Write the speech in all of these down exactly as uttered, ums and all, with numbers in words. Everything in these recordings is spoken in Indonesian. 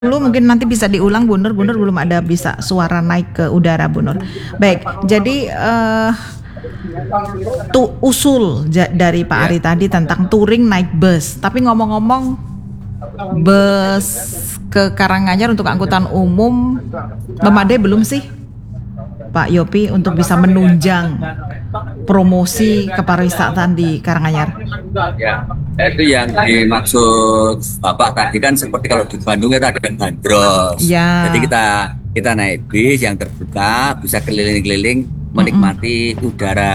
dulu, mungkin nanti bisa diulang Bu Nur. Bu Nur belum ada bisa suara naik ke udara Bu Nur. Baik, jadi uh, tu usul ja, dari Pak Ari tadi tentang touring naik bus. Tapi ngomong-ngomong, bus ke Karanganyar untuk angkutan umum memadai belum sih Pak Yopi untuk bisa menunjang promosi kepariwisataan di Karanganyar? Ya, itu yang dimaksud Bapak tadi kan seperti kalau di Bandung kita ada bandros. Ya. Jadi kita kita naik bis yang terbuka, bisa keliling-keliling, menikmati mm-hmm. udara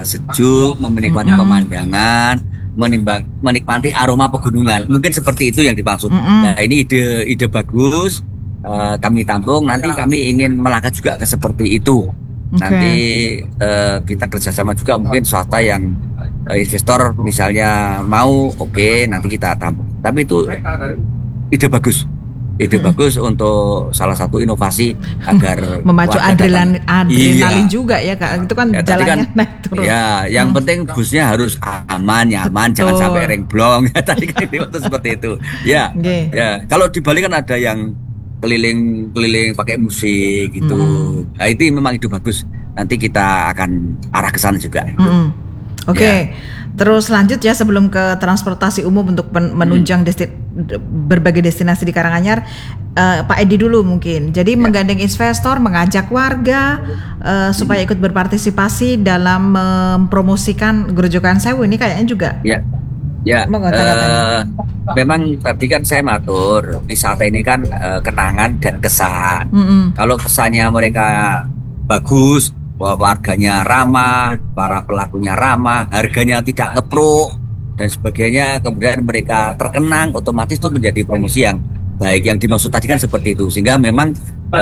sejuk, menikmati mm-hmm. pemandangan, menimbang, menikmati aroma pegunungan. Mungkin seperti itu yang dimaksud. Mm-hmm. Nah, ini ide ide bagus. Uh, kami tampung. Nanti kami ingin melangkah juga ke seperti itu. Okay. Nanti uh, kita kerjasama juga mungkin swasta yang uh, investor misalnya mau, oke, okay, nanti kita tampung. Tapi itu ide bagus, ide hmm. bagus untuk salah satu inovasi agar memacu adrenalin, adrenalin iya. juga ya Kak. Itu kan ya, jalannya kan, naik turun. Ya, yang hmm. penting busnya harus aman, nyaman, betul. Jangan sampai remblong. Tadi kan itu seperti itu. Ya, okay. ya. Kalau di Bali kan ada yang keliling-keliling pakai musik gitu. Hmm. Nah, itu memang itu bagus. Nanti kita akan arah ke sana juga. Hmm. Oke. Okay. Ya. Terus lanjut ya sebelum ke transportasi umum untuk menunjang hmm. desti- berbagai destinasi di Karanganyar, uh, Pak Edi dulu mungkin. Jadi ya. menggandeng investor, mengajak warga uh, supaya ikut berpartisipasi dalam mempromosikan Grojogan Sewu ini kayaknya juga. Ya. Ya, uh, memang tadi kan saya matur, wisata ini kan uh, kenangan dan kesan. Mm-hmm. Kalau kesannya mereka bagus, bahwa warganya ramah, para pelakunya ramah, harganya tidak ngepruk dan sebagainya, kemudian mereka terkenang, otomatis itu menjadi promosi yang baik. Yang dimaksud tadi kan seperti itu, sehingga memang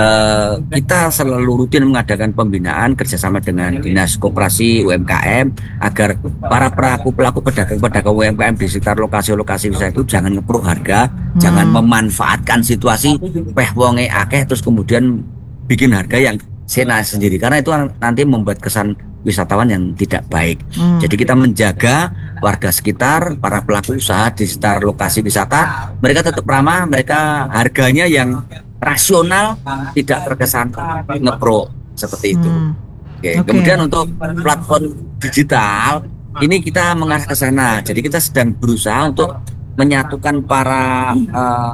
uh, kita selalu rutin mengadakan pembinaan kerjasama dengan Dinas Koperasi U M K M agar para pelaku-pelaku pedagang-pedagang U M K M di sekitar lokasi-lokasi wisata itu jangan ngepruk harga, hmm. jangan memanfaatkan situasi peh wonge akeh terus kemudian bikin harga yang sena sendiri, karena itu nanti membuat kesan wisatawan yang tidak baik. Hmm. Jadi kita menjaga warga sekitar, para pelaku usaha di sekitar lokasi wisata, mereka tetap ramah, mereka harganya yang rasional, tidak terkesan ngepro seperti itu. Hmm. Oke. Okay. Kemudian untuk platform digital ini kita mengarah ke sana. Jadi kita sedang berusaha untuk menyatukan para uh,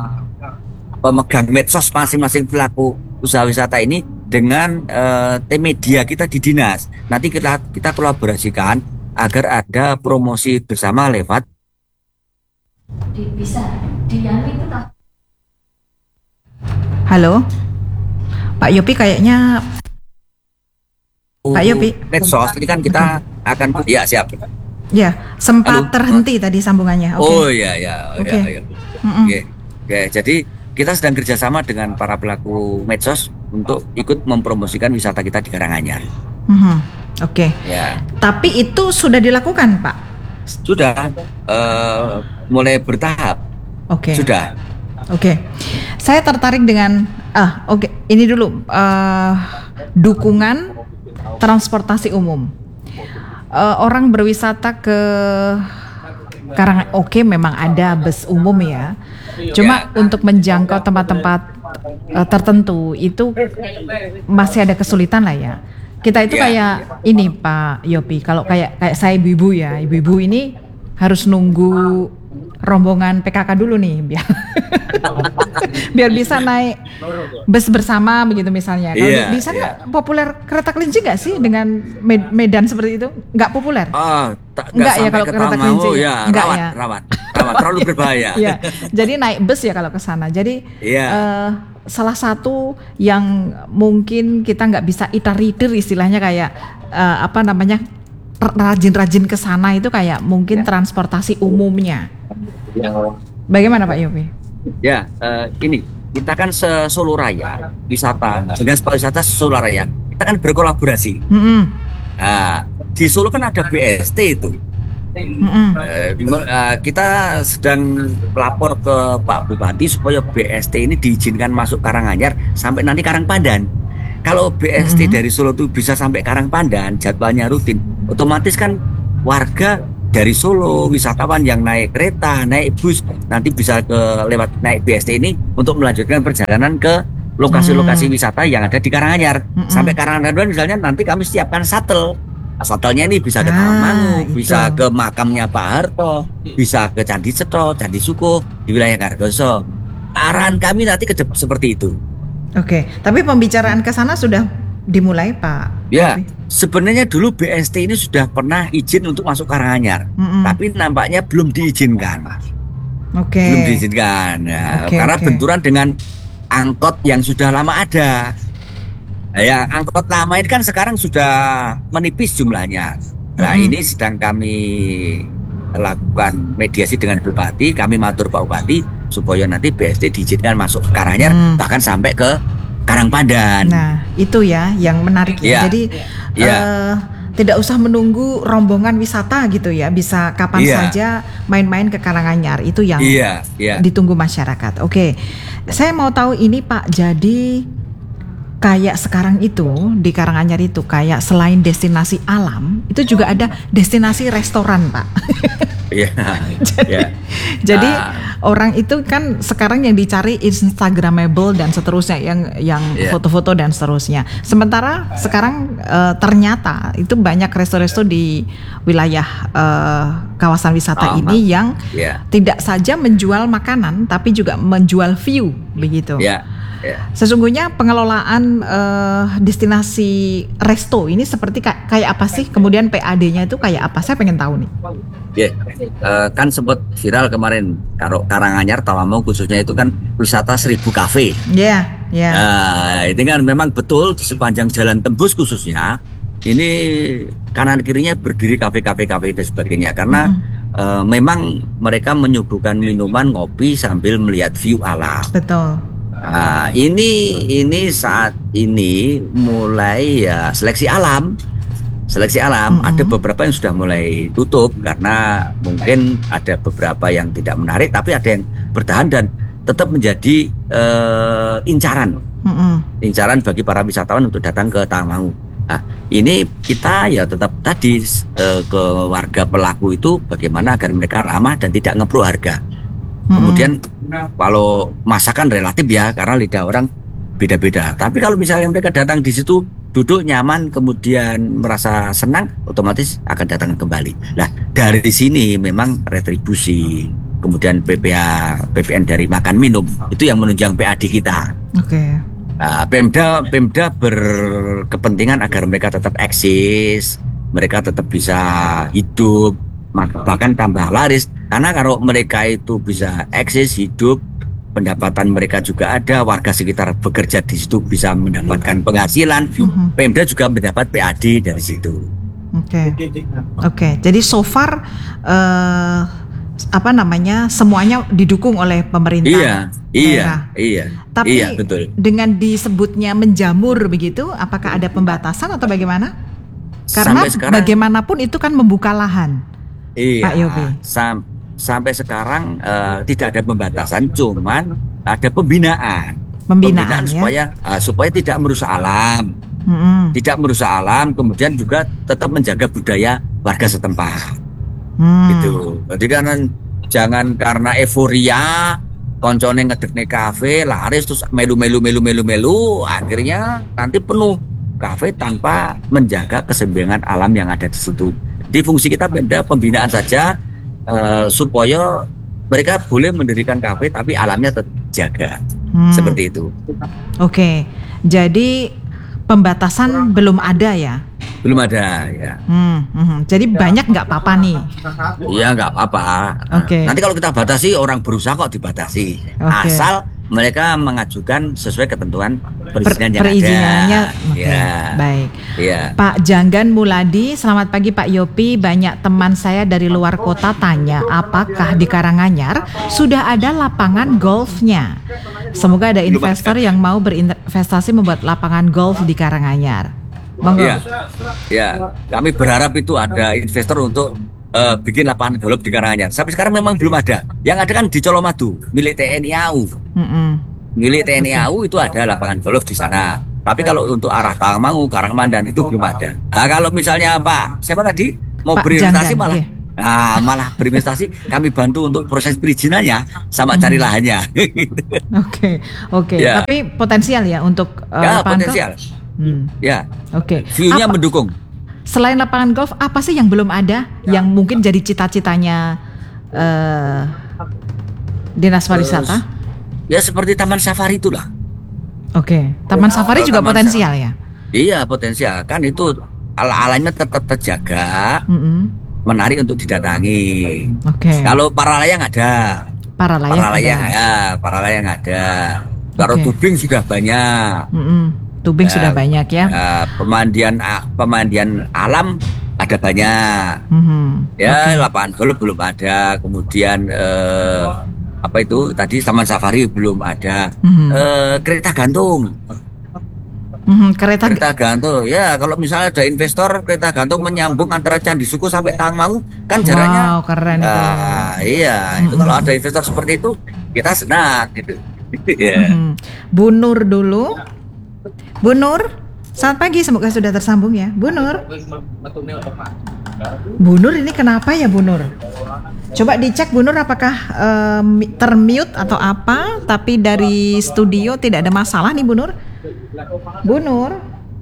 pemegang medsos masing-masing pelaku usaha wisata ini dengan uh, tim media kita di dinas. Nanti kita kita kolaborasikan agar ada promosi bersama lewat bisa diam itu tak. Halo Pak Yopi, kayaknya uh, Pak Yopi medsos ini kan kita okay. akan ya siap ya sempat Halo. terhenti tadi sambungannya. Okay. Oh ya ya oke okay. ya, ya. Oke okay. Jadi kita sedang kerjasama dengan para pelaku medsos untuk ikut mempromosikan wisata kita di Karanganyar. Mm-hmm. Oke. Okay. Ya. Tapi itu sudah dilakukan, Pak? Sudah, uh, mulai bertahap. Oke. Okay. Sudah. Oke. Okay. Saya tertarik dengan ah, oke. Okay. Ini dulu uh, dukungan transportasi umum. Uh, orang berwisata ke Karanganyar, oke, okay, memang ada bus umum ya. Cuma ya. Untuk menjangkau tempat-tempat uh, tertentu itu masih ada kesulitan lah ya. Kita itu ya. Kayak ini Pak Yopi, kalau kayak kayak saya ibu-ibu ya, ibu-ibu ini harus nunggu rombongan P K K dulu nih biar biar bisa naik bus bersama begitu misalnya. Kalau yeah, di sana yeah. populer kereta kelinci nggak sih dengan med- medan seperti itu? Nggak populer? Oh, ta- nggak ya kalau kereta kelinci? Ya, nggak rawat, ya. Rawat, rawat, terlalu berbahaya. Ya, jadi naik bus ya kalau ke sana. Jadi yeah. uh, salah satu yang mungkin kita nggak bisa itar-itir istilahnya kayak uh, apa namanya rajin-rajin ke sana itu kayak mungkin yeah. transportasi umumnya. Bagaimana Pak Yopi? Ya, uh, ini kita kan se-Solo Raya wisata, dengan pariwisata Solo Raya kita kan berkolaborasi. Mm-hmm. Nah, di Solo kan ada B S T itu. Mm-hmm. Uh, uh, kita sedang melapor ke Pak Bupati supaya B S T ini diizinkan masuk Karanganyar sampai nanti Karangpandan. Kalau B S T mm-hmm. dari Solo itu bisa sampai Karangpandan, jadwalnya rutin, otomatis kan warga dari Solo, wisatawan yang naik kereta, naik bus, nanti bisa ke lewat naik B S T ini untuk melanjutkan perjalanan ke lokasi-lokasi hmm. wisata yang ada di Karanganyar. Hmm. Sampai Karanganyar misalnya nanti kami siapkan shuttle. Shuttle-nya ini bisa ke Tamangu, ah, bisa ke makamnya Pak Harto, bisa ke Candi Ceto, Candi Suko di wilayah Kargoso. Arahan kami nanti ke seperti itu. Oke, tapi pembicaraan ke sana sudah dimulai, Pak? Ya, sebenarnya dulu B S T ini sudah pernah izin untuk masuk Karanganyar, mm-hmm. tapi nampaknya belum diizinkan. Oke. Belum diizinkan, ya, okay, karena okay. benturan dengan angkot yang sudah lama ada. Ya, angkot lama ini kan sekarang sudah menipis jumlahnya. Nah, mm-hmm. ini sedang kami lakukan mediasi dengan Bupati, kami matur Pak Bupati supaya nanti B S T diizinkan masuk ke Karanganyar, hmm. bahkan sampai ke Karangpandan. Nah, itu ya yang menarik ya. ya. Jadi ya. Uh, tidak usah menunggu rombongan wisata gitu ya, bisa kapan ya. saja main-main ke Karanganyar. Itu yang ya. Ya. ditunggu masyarakat. Oke, saya mau tahu ini Pak, jadi kayak sekarang itu di Karanganyar itu kayak selain destinasi alam itu juga ada destinasi restoran Pak. Iya. jadi yeah. jadi uh. orang itu kan sekarang yang dicari Instagramable dan seterusnya, yang yang yeah. foto-foto dan seterusnya. Sementara sekarang uh, ternyata itu banyak resto-resto di wilayah uh, kawasan wisata oh, ini yang yeah. tidak saja menjual makanan tapi juga menjual view begitu. Yeah. Yeah. Sesungguhnya pengelolaan uh, destinasi resto ini seperti ka- kayak apa sih? Kemudian P A D-nya itu kayak apa? Saya pengen tahu nih. Ya, yeah. uh, kan sempat viral kemarin kalau Karanganyar, Tawamong khususnya itu kan wisata seribu kafe. Iya, yeah, iya. Yeah. Uh, ini kan memang betul di sepanjang jalan tembus khususnya ini kanan kirinya berdiri kafe-kafe-kafe dan sebagainya karena mm. uh, memang mereka menyuguhkan minuman, ngopi sambil melihat view alam. Betul. Nah, ini ini saat ini mulai ya seleksi alam, seleksi alam. Mm-hmm. Ada beberapa yang sudah mulai tutup karena mungkin ada beberapa yang tidak menarik, tapi ada yang bertahan dan tetap menjadi uh, incaran, mm-hmm. incaran bagi para wisatawan untuk datang ke Tamangu. Nah, ini kita ya tetap tadi uh, ke warga pelaku itu bagaimana agar mereka ramah dan tidak ngepro harga. Kemudian hmm. kalau masakan relatif ya karena lidah orang beda-beda. Tapi kalau misalnya mereka datang di situ duduk nyaman kemudian merasa senang, otomatis akan datang kembali. Nah dari sini memang retribusi, kemudian P P H, P P N dari makan minum itu yang menunjang P A D kita. Oke. Okay. Nah, Pemda Pemda berkepentingan agar mereka tetap eksis, mereka tetap bisa hidup, bahkan tambah laris. Karena kalau mereka itu bisa eksis, hidup, pendapatan mereka juga ada, warga sekitar bekerja di situ bisa mendapatkan penghasilan, mm-hmm. Pemda juga mendapat P A D dari situ. Oke, okay. Oke. Okay. Jadi so far uh, apa namanya semuanya didukung oleh pemerintah. Iya, iya, daerah. iya. Tapi iya, betul. Dengan disebutnya menjamur begitu, apakah ada pembatasan atau bagaimana? Karena sekarang, bagaimanapun itu kan membuka lahan. Iya, Pak Yopi. Sam, sampai sekarang uh, tidak ada pembatasan, cuman ada pembinaan. Pembinaan, pembinaan ya? supaya uh, supaya tidak merusak alam, mm-hmm. tidak merusak alam, kemudian juga tetap menjaga budaya warga setempat. Mm. Gitu. Jadi karena jangan karena euforia, koncone ngedekne kafe, laris terus melu-melu melu-melu melu, akhirnya nanti penuh kafe tanpa menjaga keseimbangan alam yang ada di situ. Di fungsi kita beda pembinaan saja uh, supaya mereka boleh mendirikan kafe tapi alamnya tetap jaga, hmm. seperti itu. Oke, jadi pembatasan belum ada ya? Belum ada ya. Hmm, hmm. Jadi banyak nggak apa-apa nih? Iya nggak apa-apa. Oke. Nanti kalau kita batasi orang berusaha kok dibatasi, okay. Asal mereka mengajukan sesuai ketentuan perizinan yang perizinannya, ada. Okay. Ya. Baik. Ya. Pak Janggan Muladi, selamat pagi Pak Yopi. Banyak teman saya dari luar kota tanya, apakah di Karanganyar sudah ada lapangan golfnya? Semoga ada investor yang mau berinvestasi membuat lapangan golf di Karanganyar. Monggo. Ya. Ya. Kami berharap itu ada investor untuk Uh, bikin lapangan golf di Karanganyar. Sampai sekarang memang belum ada. Yang ada kan di Colomadu, milik T N I A U. Mm-hmm. Milik T N I A U itu ada lapangan golf di sana. Tapi kalau untuk arah Tamangu, Karangpandan itu belum ada. Nah, kalau misalnya Pak, siapa tadi mau Pak berinvestasi Janggan, malah iya. Nah, malah berinvestasi kami bantu untuk proses perizinannya sama cari lahannya. Oke, oke. Ya. Tapi potensial ya untuk uh, Ya, lapangan potensial. golf? Hmm. Ya. Oke. View-nya Apa- mendukung. Selain lapangan golf, apa sih yang belum ada yang mungkin jadi cita-citanya uh, Dinas Pariwisata? Ya seperti Taman Safari itulah. Oke, Taman Safari juga Taman potensial ya? Iya, potensial. Kan itu ala-alanya tetap terjaga, Mm-mm. menarik untuk didatangi. Oke. Kalau para layang ada. Para layang Para layang ada. ya, para layang ada. Kalau Oke. tubing sudah banyak. Mm-mm. Tubing Ya, sudah banyak ya. Ya, pemandian a- pemandian alam ada banyak. Mhm. Ya, Oke. lapangan golf belum ada. Kemudian eh, apa itu tadi Taman Safari belum ada. Mhm. Eh, kereta gantung. Mhm, Kereta. Kereta gantung. Ya, kalau misalnya ada investor kereta gantung menyambung antara Candi Suko sampai Tangmangu, kan jaraknya. Wow, keren itu. Ah, iya, itu kalau ada investor seperti itu, kita senang gitu. Ya. Mhm. Bu Nur dulu. Bu Nur, selamat pagi, semoga sudah tersambung ya. Bu Nur. Bu Nur ini kenapa ya Bu Nur? Coba dicek Bu Nur apakah em, termute atau apa, tapi dari studio tidak ada masalah nih Bu Nur. Bu Nur.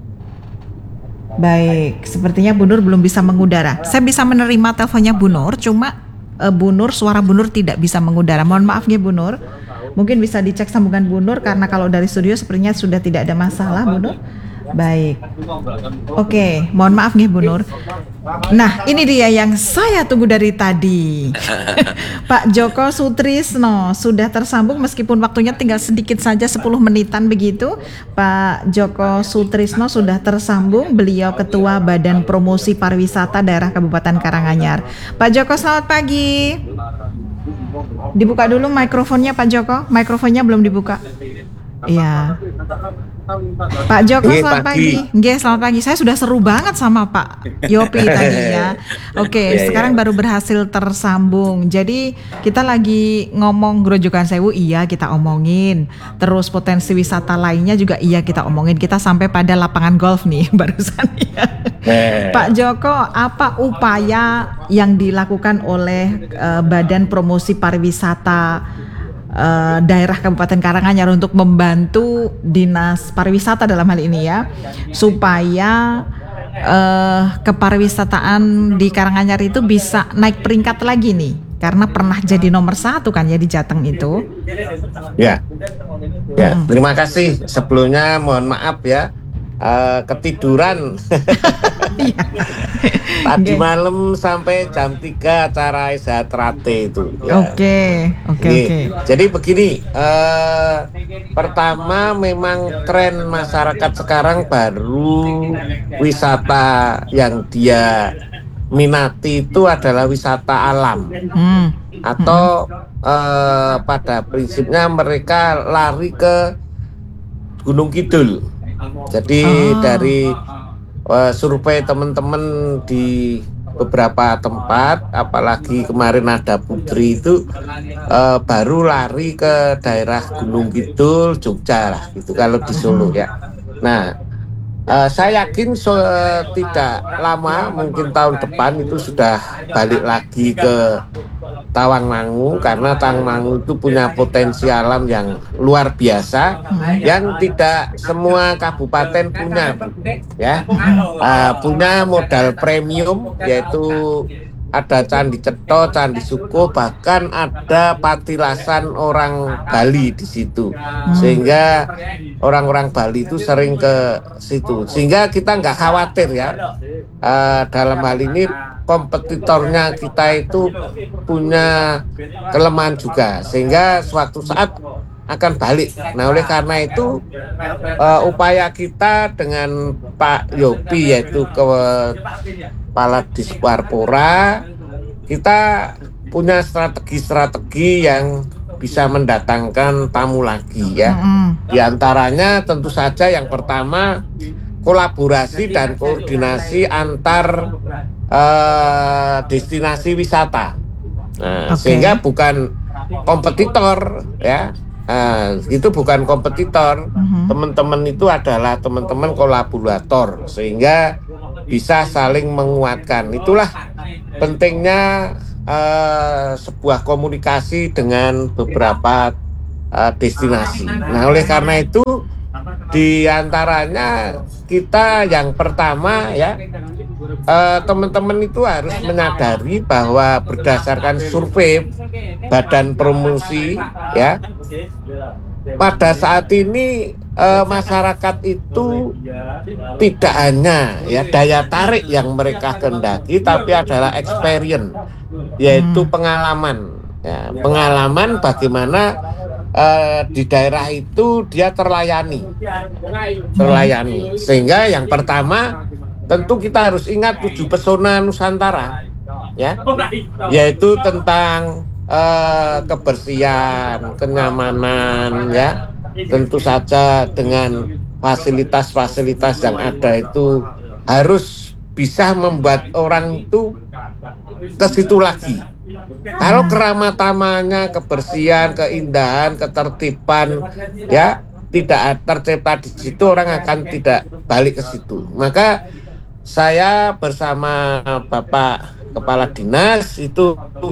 Baik, sepertinya Bu Nur belum bisa mengudara. Saya bisa menerima teleponnya Bu Nur, cuma eh, Bu Nur, suara Bu Nur tidak bisa mengudara. Mohon maaf ya Bu Nur. Mungkin bisa dicek sambungan Bu Nur karena kalau dari studio sepertinya sudah tidak ada masalah Bu Nur. Baik. Oke, mohon maaf nih Bu Nur. Nah, ini dia yang saya tunggu dari tadi. Pak Joko Sutrisno sudah tersambung meskipun waktunya tinggal sedikit saja sepuluh menitan begitu. Pak Joko Sutrisno sudah tersambung, beliau Ketua Badan Promosi Pariwisata Daerah Kabupaten Karanganyar. Pak Joko, selamat pagi. Dibuka dulu mikrofonnya Pak Joko. Mikrofonnya belum dibuka. Iya. Pak Joko, Nggih, selamat pagi. pagi. Nggih, selamat pagi. Saya sudah seru banget sama Pak Yopi tadi ya. Oke, Iya, sekarang iya. baru berhasil tersambung. Jadi kita lagi ngomong Grojogan Sewu, iya kita omongin. Terus potensi wisata lainnya juga iya kita omongin. Kita sampai pada lapangan golf nih barusan ya. Eh, Pak Joko, apa upaya yang dilakukan oleh eh, Badan Promosi Pariwisata eh, Daerah Kabupaten Karanganyar untuk membantu Dinas Pariwisata dalam hal ini ya, supaya eh, kepariwisataan di Karanganyar itu bisa naik peringkat lagi nih, karena pernah jadi nomor satu kan ya di Jateng itu. ya, ya. Terima kasih. Sebelumnya mohon maaf ya, eh, ketiduran. Tadi Oke. malam sampai jam tiga acara Ishat Rate itu. ya. Oke, oke, Oke. oke. Jadi begini, eh, pertama memang tren masyarakat sekarang baru wisata yang dia minati itu adalah wisata alam. Hmm. Atau eh, pada prinsipnya mereka lari ke Gunung Kidul. Jadi Oh. dari eh, survei teman-teman di beberapa tempat, apalagi kemarin ada Putri itu eh, baru lari ke daerah Gunung Kidul, Jogja lah, gitu kalau di Solo ya. Nah, eh, saya yakin so, tidak lama, mungkin tahun depan itu sudah balik lagi ke Tawangmangu, karena Tawangmangu itu punya potensi alam yang luar biasa yang tidak semua kabupaten punya, ya. Uh, punya modal premium, yaitu ada Candi Cetho, Candi Suko, bahkan ada patilasan orang Bali di situ, sehingga orang-orang Bali itu sering ke situ, sehingga kita nggak khawatir ya. Uh, dalam hal ini kompetitornya kita itu punya kelemahan juga, sehingga suatu saat akan balik. Nah, oleh karena itu uh, upaya kita dengan Pak Yopi, yaitu Kepala Disparpora, kita punya strategi-strategi yang bisa mendatangkan tamu lagi ya. Mm-mm. Di antaranya tentu saja yang pertama kolaborasi dan koordinasi antar uh, destinasi wisata. Nah, Oke. sehingga bukan kompetitor ya. Nah, itu bukan kompetitor. Mhm. Teman-teman itu adalah teman-teman kolaborator, sehingga bisa saling menguatkan. Itulah pentingnya uh, sebuah komunikasi dengan beberapa uh, destinasi. Nah, oleh karena itu di antaranya kita yang pertama ya uh, teman-teman itu harus menyadari bahwa berdasarkan survei Badan Promosi ya, pada saat ini eh, masyarakat itu tidak hanya ya daya tarik yang mereka kehendaki, tapi adalah experience, yaitu pengalaman. Ya, pengalaman bagaimana eh, di daerah itu dia terlayani, terlayani. Sehingga yang pertama tentu kita harus ingat tujuh pesona Nusantara, ya, yaitu tentang Uh, kebersihan, kenyamanan, ya, tentu saja dengan fasilitas-fasilitas yang ada itu harus bisa membuat orang itu ke situ lagi. Kalau keramah tamahnya, kebersihan, keindahan, ketertiban, ya, tidak tercipta di situ, orang akan tidak balik ke situ. Maka saya bersama Bapak Kepala Dinas itu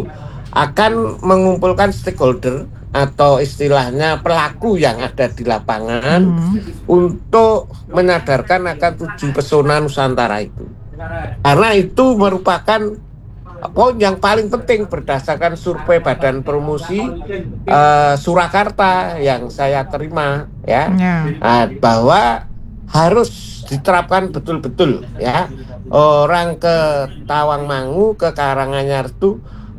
akan mengumpulkan stakeholder atau istilahnya pelaku yang ada di lapangan hmm. untuk menyadarkan akan tujuh pesona Nusantara itu. Karena itu merupakan poin yang paling penting berdasarkan survei Badan Promosi uh, Surakarta yang saya terima, ya, yeah. Nah, bahwa harus diterapkan betul-betul, ya. Orang ke Tawangmangu, ke Karanganyar itu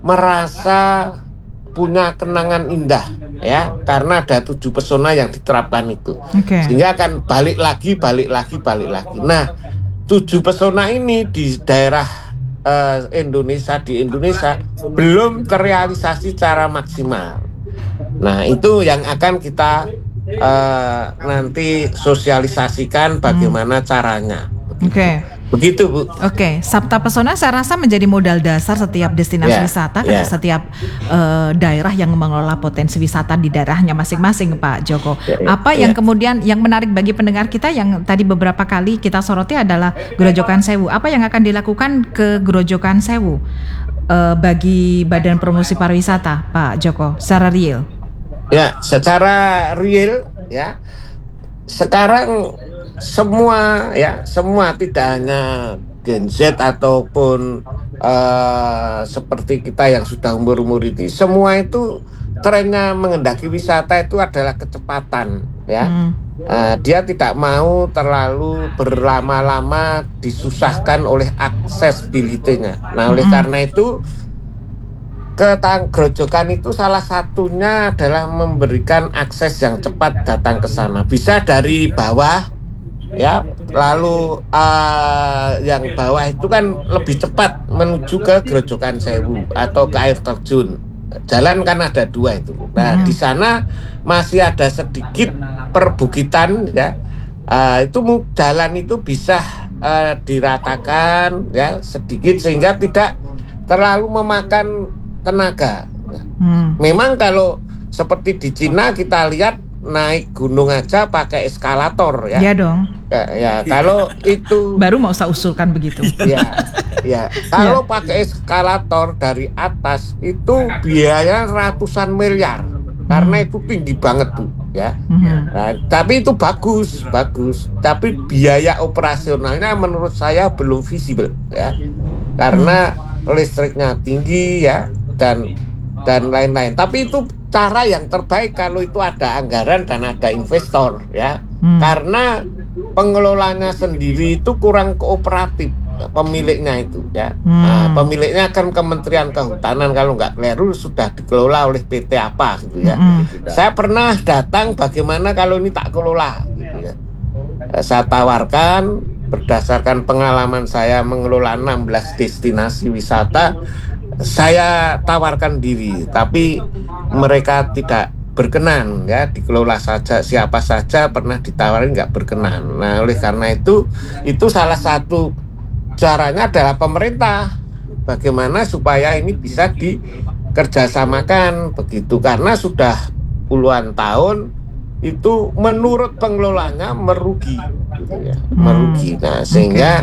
merasa punya kenangan indah, ya, karena ada tujuh pesona yang diterapkan itu, okay. Sehingga akan balik lagi, balik lagi, balik lagi. Nah, tujuh pesona ini di daerah uh, Indonesia di Indonesia belum terrealisasi secara maksimal. Nah, itu yang akan kita uh, nanti sosialisasikan bagaimana hmm. caranya. Oke. Okay. Begitu, Bu. Oke, okay. Sabta Pesona saya rasa menjadi modal dasar setiap destinasi yeah, wisata, yeah. setiap uh, daerah yang mengelola potensi wisata di daerahnya masing-masing, Pak Joko. Yeah, yeah, Apa yang yeah. kemudian yang menarik bagi pendengar kita yang tadi beberapa kali kita soroti adalah Grojogan Sewu. Apa yang akan dilakukan ke Grojogan Sewu uh, bagi Badan Promosi Pariwisata, Pak Joko, secara real? Ya, secara real, ya. Sekarang semua ya semua tidak hanya Gen Z ataupun uh, seperti kita yang sudah umur-umur ini, semua itu trennya mengendaki wisata itu adalah kecepatan, ya. hmm. uh, dia tidak mau terlalu berlama-lama disusahkan oleh accessibility-nya. Nah, oleh hmm. karena itu Ketang Grojogan itu salah satunya adalah memberikan akses yang cepat datang ke sana, bisa dari bawah, ya, lalu uh, yang bawah itu kan lebih cepat menuju ke Grojogan Sewu atau ke air terjun. Jalan kan ada dua itu. Nah, hmm. di sana masih ada sedikit perbukitan, ya. Uh, itu jalan itu bisa uh, diratakan, ya, sedikit sehingga tidak terlalu memakan tenaga. Hmm. Memang kalau seperti di Cina kita lihat naik gunung aja pakai eskalator, ya. Iya dong. Ya, ya kalau itu baru mau saya usulkan begitu. Ya, ya. Kalau ya. pakai eskalator dari atas itu biaya ratusan miliar, hmm. karena itu tinggi banget tuh, ya. Hmm. Nah, tapi itu bagus, bagus. Tapi biaya operasionalnya menurut saya belum visible, ya. Karena hmm. listriknya tinggi, ya, dan dan lain-lain. Tapi itu cara yang terbaik kalau itu ada anggaran dan ada investor, ya. Hmm. Karena pengelolanya sendiri itu kurang kooperatif, pemiliknya itu, ya. Hmm. Nah, pemiliknya kan Kementerian Kehutanan, kalau nggak keliru sudah dikelola oleh P T apa gitu, ya. Hmm. Saya pernah datang bagaimana kalau ini tak kelola gitu, ya. Saya tawarkan berdasarkan pengalaman saya mengelola enam belas destinasi wisata, saya tawarkan diri, tapi mereka tidak berkenan, ya, dikelola saja, siapa saja pernah ditawarin nggak berkenan. Nah, oleh karena itu itu salah satu caranya adalah pemerintah bagaimana supaya ini bisa dikerjasamakan begitu, karena sudah puluhan tahun itu menurut pengelolanya merugi, gitu, ya, merugi. Nah, sehingga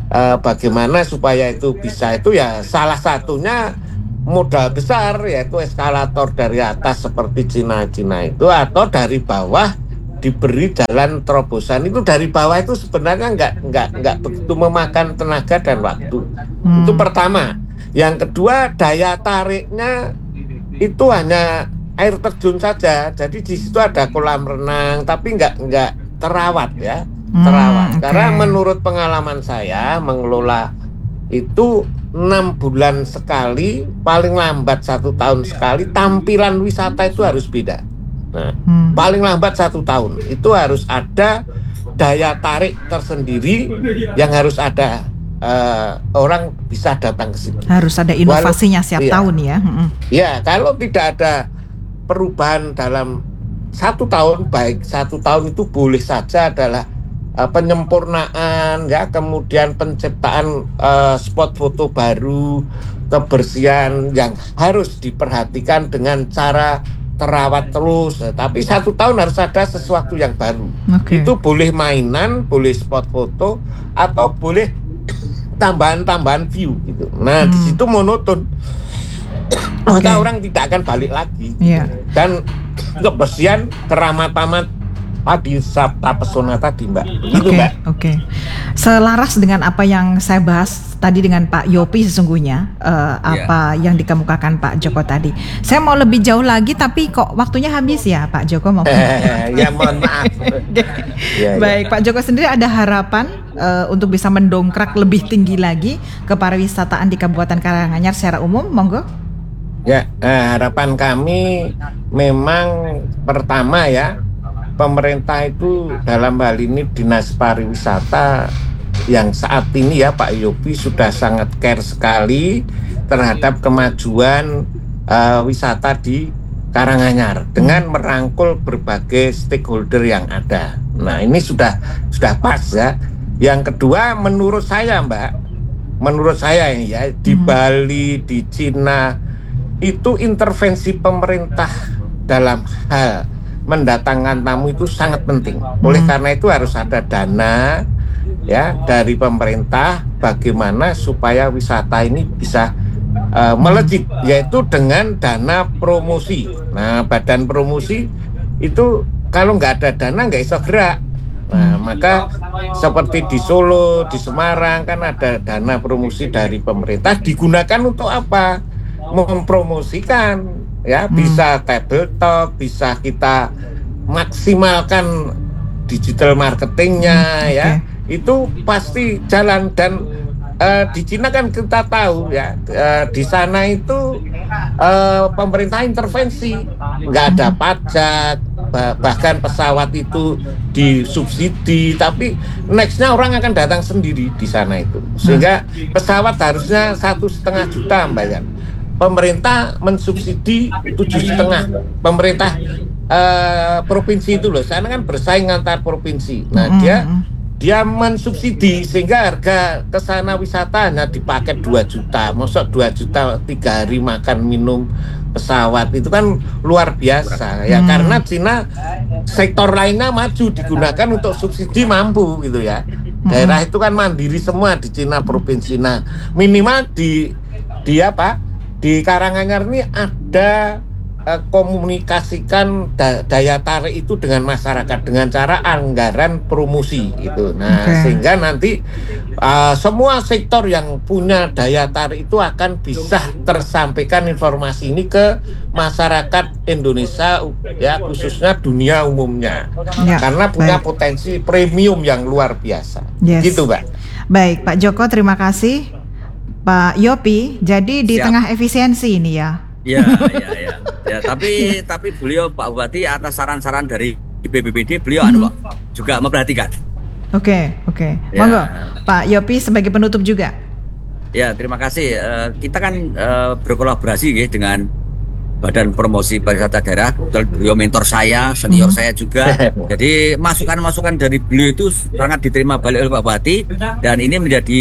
uh, bagaimana supaya itu bisa itu ya salah satunya modal besar yaitu eskalator dari atas seperti Cina-Cina itu atau dari bawah diberi jalan terobosan. Itu dari bawah itu sebenarnya nggak nggak nggak begitu memakan tenaga dan waktu. Hmm. Itu pertama. Yang kedua, daya tariknya itu hanya air terjun saja. Jadi di situ ada kolam renang tapi nggak nggak terawat ya, terawat. Hmm, okay. Karena menurut pengalaman saya mengelola itu enam bulan sekali, paling lambat satu tahun sekali, tampilan wisata itu harus beda. Nah, hmm. paling lambat satu tahun itu harus ada daya tarik tersendiri yang harus ada, uh, orang bisa datang ke sini. Harus ada inovasinya setiap iya, tahun ya. Hmm. Ya, kalau tidak ada perubahan dalam satu tahun, baik satu tahun itu boleh saja adalah Uh, penyempurnaan ya, kemudian penciptaan uh, spot foto baru, kebersihan yang harus diperhatikan dengan cara terawat terus. Uh, tapi satu tahun harus ada sesuatu yang baru. Okay. Itu boleh mainan, boleh spot foto, atau boleh tambahan-tambahan view gitu. Nah, hmm. di situ monoton. Maka okay. orang tidak akan balik lagi. Yeah. Dan kebersihan, keramat-tamat Padi Sabta Pesona tadi, Mbak. Oke, okay, oke. Okay. Selaras dengan apa yang saya bahas tadi dengan Pak Yopi sesungguhnya, uh, yeah. apa yang dikemukakan Pak Joko tadi. Saya mau lebih jauh lagi, tapi kok waktunya habis ya, Pak Joko mau. Ya mohon maaf. ya, Baik, ya. Pak Joko sendiri ada harapan uh, untuk bisa mendongkrak lebih tinggi lagi ke pariwisataan di Kabupaten Karanganyar secara umum, monggo. Ya, eh, harapan kami memang pertama ya. Pemerintah itu dalam hal ini Dinas Pariwisata yang saat ini ya Pak Yopi sudah sangat care sekali terhadap kemajuan uh, wisata di Karanganyar dengan merangkul berbagai stakeholder yang ada. Nah ini sudah sudah pas ya. Yang kedua menurut saya Mbak, menurut saya ya di hmm. Bali, di Cina itu intervensi pemerintah dalam hal mendatangkan tamu itu sangat penting. Oleh hmm. karena itu harus ada dana ya dari pemerintah bagaimana supaya wisata ini bisa uh, melejit, yaitu dengan dana promosi. Nah, badan promosi itu kalau nggak ada dana nggak bisa gerak. Nah, maka seperti di Solo, di Semarang kan ada dana promosi dari pemerintah digunakan untuk apa? Mempromosikan. Ya, hmm. bisa tabletop, bisa kita maksimalkan digital marketingnya, hmm, ya, okay. Itu pasti jalan dan uh, di Cina kan kita tahu ya, uh, di sana itu uh, pemerintah intervensi, nggak ada pajak, bah- bahkan pesawat itu disubsidi, tapi nextnya orang akan datang sendiri di sana itu, sehingga pesawat harusnya satu setengah juta bayar. Pemerintah mensubsidi tujuh setengah. Pemerintah uh, provinsi itu loh, sana kan bersaing antar provinsi. Nah mm-hmm. dia dia mensubsidi sehingga harga kesana wisata hanya dipakai dua juta. Maksud dua juta tiga hari makan minum pesawat itu kan luar biasa ya, mm. karena Cina sektor lainnya maju digunakan untuk subsidi mampu gitu ya. Daerah mm. itu kan mandiri semua di Cina provinsi. Nah minimal di di apa? Di Karanganyar ini ada uh, komunikasikan da- daya tarik itu dengan masyarakat dengan cara anggaran promosi itu. Nah, okay. sehingga nanti uh, semua sektor yang punya daya tarik itu akan bisa tersampaikan informasi ini ke masyarakat Indonesia ya, khususnya dunia umumnya. Ya, karena punya baik. Potensi premium yang luar biasa. Yes. Gitu, Mbak. Baik, Pak Joko, terima kasih. Pak Yopi, jadi di Siap. Tengah efisiensi ini ya. Iya, iya, iya. Ya, tapi tapi beliau Pak Bupati atas saran-saran dari B P B D beliau hmm. anu, juga memperhatikan. Oke, okay, oke. Okay. Ya. Monggo, Pak Yopi sebagai penutup juga. Ya, terima kasih. Uh, kita kan uh, berkolaborasi ya dengan Badan Promosi Pariwisata Daerah. Beliau mentor saya, senior hmm. saya juga. Jadi masukan-masukan dari beliau itu sangat diterima balik oleh Pak Bupati dan ini menjadi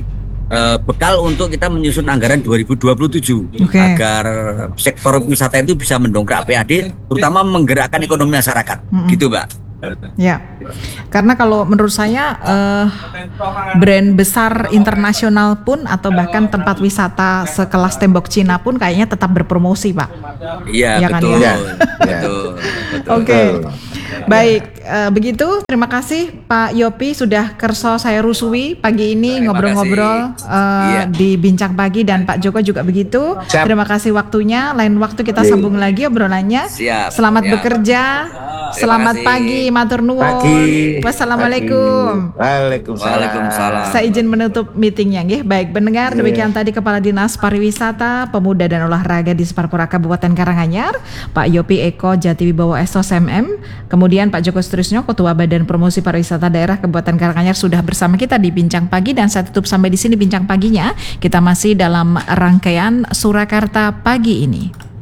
Uh, bekal untuk kita menyusun anggaran dua ribu dua puluh tujuh okay. agar sektor wisata itu bisa mendongkrak P A D, terutama menggerakkan ekonomi masyarakat, mm-hmm. gitu Mbak. Ya, karena kalau menurut saya uh, brand besar internasional pun atau bahkan tempat wisata sekelas Tembok Cina pun kayaknya tetap berpromosi, Pak. Iya, ya, betul. Kan, ya? Ya. betul. Oke, okay. Baik, uh, begitu. Terima kasih Pak Yopi sudah kerso saya rusui pagi ini ngobrol-ngobrol uh, iya. di Bincang Pagi, dan Pak Joko juga begitu. Siap. Terima kasih waktunya. Lain waktu kita sambung lagi obrolannya. Siap. Selamat Siap. bekerja. Selamat kasih. Pagi, matur nuwun. Wassalamualaikum. Waalaikumsalam. Waalaikumsalam. Saya izin menutup meetingnya, nggih. Baik, pendengar, yeah. Demikian tadi Kepala Dinas Pariwisata, Pemuda dan Olahraga di Separpura Kabupaten Karanganyar, Pak Yopi Eko Jatiwibowo S O S M M. Kemudian Pak Joko Sutrisno, Ketua Badan Promosi Pariwisata Daerah Kabupaten Karanganyar sudah bersama kita di Bincang Pagi, dan saya tutup sampai di sini bincang paginya. Kita masih dalam rangkaian Surakarta pagi ini.